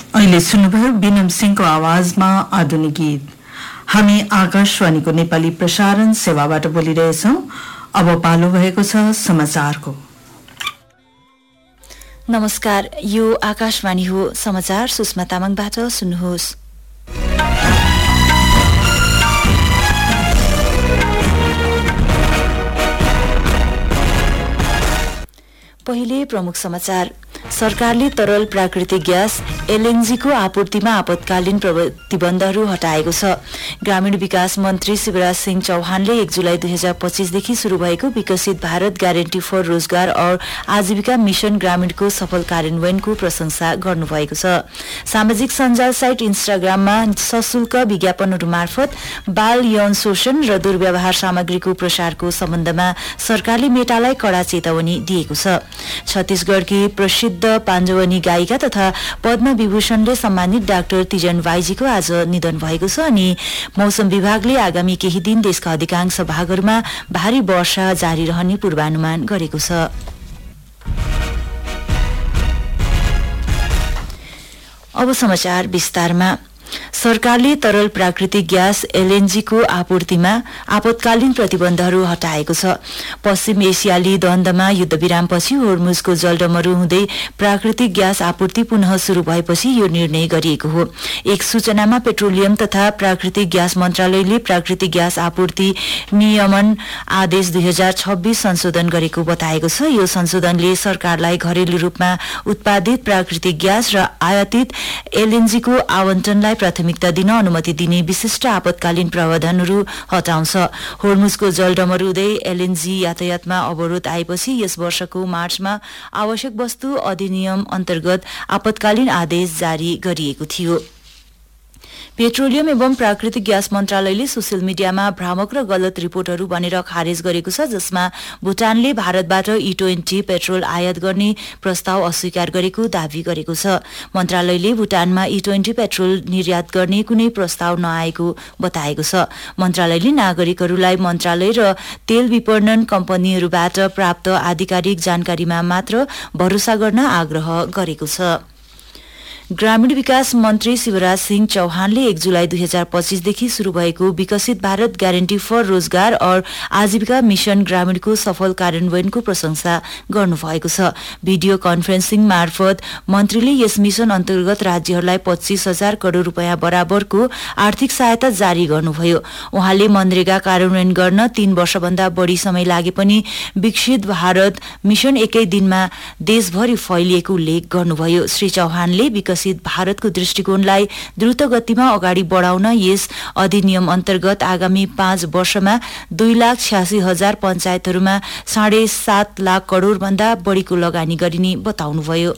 अहिले सुन्नुभयो बिनम सिंहको आवाजमा आधुनिक गीत। हामी आकाशवाणीको नेपाली प्रसारण सेवाबाट बोलिरहेछौं। अब पालो भएको छ समाचारको। नमस्कार, यो आकाशवाणी हो। समाचार सुषमा तामाङबाट सुन्नुहोस्। पहिले प्रमुख समाचार। सरकारले तरल प्राकृतिक ग्यास एलएनजी को आपूर्तिमा आपतकालीन प्रतिबन्धहरू हटाएको छ। ग्रामीण विकास मन्त्री शिवराज सिंह चौहानले 1 जुलाई 2025 देखि शुरू भएको विकसित भारत ग्यारेन्टी फर रोजगार और आजीविका मिशन ग्रामीणको सफल कार्यान्वयनको प्रशंसा गर्नुभएको छ। सामाजिक सञ्जाल साइट इन्स्टाग्राममा सशुल्क विज्ञापनहरू मार्फत बाल यौन शोषण र दुर्व्यवहार सामग्रीको प्रसारको सम्बन्धमा सरकारले मेटालाई कड़ा चेतावनी दिएको छ। छत्तीसगढ़की प्रसिद्ध पाञ्जवनी गायिका तथा पद्म विभूषणले सम्मानित डाक्टर तिजन बाइजीको आज निधन भएको छ अनि मौसम विभागले आगामी केही दिन देशका अधिकांश भागहरूमा भारी वर्षा जारी रहने पूर्वानुमान गरेको छ। अब समाचार विस्तारमा। सरकारले तरल प्राकृतिक ग्यास एलएनजी को आपूर्तिमा आपतकालीन प्रतिबन्धहरू हटाएको छ। पश्चिम एसियाली द्वन्द्वमा युद्धविरामपछि होर्मुजको जलडमरू हुँदै प्राकृतिक ग्यास आपूर्ति पुनः शुरू भएपछि यो निर्णय गरिएको हो। एक सूचनामा पेट्रोलियम तथा प्राकृतिक ग्यास मन्त्रालयले प्राकृतिक ग्यास आपूर्ति नियमन आदेश 2026 संशोधन गरेको बताएको छ। यो संशोधनले सरकारलाई घरेलु रूपमा उत्पादित प्राकृतिक ग्यास र आयातित एलएनजी को आवन्टनलाई प्राथमिकता दिन अनुमति दिने विशिष्ट आपतकालीन प्रावधानहरू हटाउँछ। होर्मुजको जलडमरू हुँदै एलएनजी यातायातमा अवरोध आएपछि यस वर्षको मार्चमा आवश्यक वस्तु अधिनियम अन्तर्गत आपतकालीन आदेश जारी गरिएको थियो। पेट्रोलियम एवं प्राकृतिक ग्यास मन्त्रालयले सोशल मिडियामा भ्रामक र गलत रिपोर्टहरू बनेर खारेज गरेको छ, जसमा भुटानले भारतबाट E20 पेट्रोल आयात गर्ने प्रस्ताव अस्वीकार गरेको दावी गरेको छ। मन्त्रालयले भुटानमा E20 पेट्रोल निर्यात गर्ने कुनै प्रस्ताव नआएको बताएको छ। मन्त्रालयले नागरिकहरूलाई मन्त्रालय र तेल विपणन कम्पनीहरूबाट प्राप्त आधिकारिक जानकारीमा मात्र भरोसा गर्न आग्रह गरेको छ। ग्रामीण विकास मन्त्री शिवराज सिंह चौहानले 1 जुलाई 2025 देखि शुरू भएको विकसित भारत ग्यारेन्टी फर रोजगार और आजीविका मिशन ग्रामीणको सफल कार्यान्वयनको प्रशंसा गर्नुभएको छ। भिडियो कन्फरेन्सिङ मार्फत मन्त्रीले यस मिशन अन्तर्गत राज्यहरूलाई 25,000 करोड़ रूपियाँ बराबरको आर्थिक सहायता जारी गर्नुभयो। उहाँले मनरेगा कार्यान्वयन गर्न 3 वर्षभन्दा बढ़ी समय लागे पनि विकसित भारत मिशन एकै दिनमा देशभरि फैलिएको उल्लेख गर्नुभयो। श्री चौहानले विकसित भारतको दृष्टिकोणलाई द्रुत गतिमा अगाडि बढाउन यस अधिनियम अन्तर्गत आगामी 5 वर्षमा 2,86,000 पञ्चायतहरूमा 7.5 लाख करोड़ भन्दा बढ़ीको लगानी गरिने बताउनुभयो।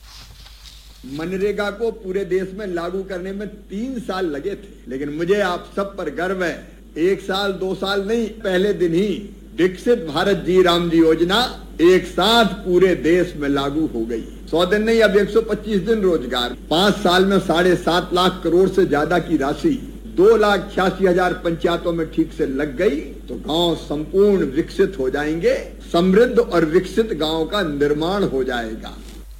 मनरेगा को पूरे देश में लागू करने में 3 साल लगे थे, लेकिन मुझे आप सब पर गर्व है, 1 साल 2 साल नहीं, पहले दिन ही विकसित भारत जी राम जी योजना एक साथ पूरे देश में लागू हो गई। 100 दिन नहीं, अब 125 दिन रोजगार। 5 साल में 7.5 लाख करोड़ से ज्यादा की राशि 2,86,000 पंचायतों में ठीक से लग गई, तो गांव संपूर्ण विकसित हो जाएंगे। समृद्ध और विकसित गांव का निर्माण हो जाएगा।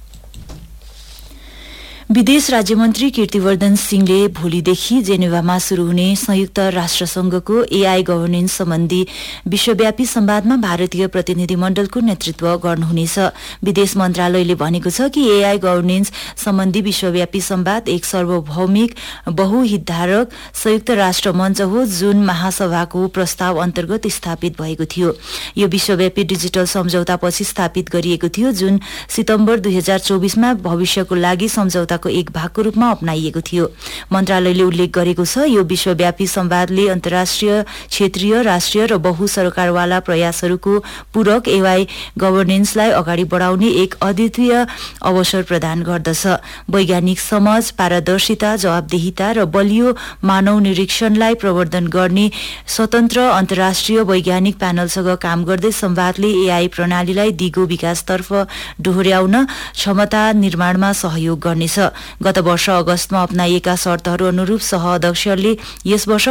विदेश राज्यमन्त्री कीर्तिवर्धन सिंहले भोलिदेखि जेनेभामा शुरू हुने संयुक्त राष्ट्रसंघको एआई गभर्नेन्स सम्बन्धी विश्वव्यापी संवादमा भारतीय प्रतिनिधिमण्डलको नेतृत्व गर्नुहुनेछ। विदेश मन्त्रालयले भनेको छ कि एआई गभर्नेन्स सम्बन्धी विश्वव्यापी संवाद एक सार्वभौमिक बहुहितधारक संयुक्त राष्ट्र मञ्च हो, जुन महासभाको प्रस्ताव अन्तर्गत स्थापित भएको थियो। यो विश्वव्यापी डिजिटल सम्झौतापछि स्थापित गरिएको थियो, जुन सितम्बर 2024 मा भविष्यको लागि सम्झौता को एक भागको रूपमा अपनाइएको थियो। मन्त्रालयले उल्लेख गरेको छ, यो विश्वव्यापी संवादले अन्तर्राष्ट्रिय, क्षेत्रीय, राष्ट्रिय र बहु सरकारवाला प्रयासहरूको पूरक एआई गभर्नेन्सलाई अगाडि बढाउने एक अद्वितीय अवसर प्रदान गर्दछ। वैज्ञानिक समझ, पारदर्शिता, जवाबदेहिता र बलियो मानव निरीक्षणलाई प्रवर्धन गर्ने स्वतन्त्र अन्तर्राष्ट्रिय वैज्ञानिक प्यानलसँग काम गर्दै संवादले एआई प्रणालीलाई दिगो विकासतर्फ डोहोर्याउन क्षमता निर्माणमा सहयोग गर्नेछ। गत वर्ष अगस्तमा अपनाइएका शर्तहरू अनुरूप सह अध्यक्षले यस वर्ष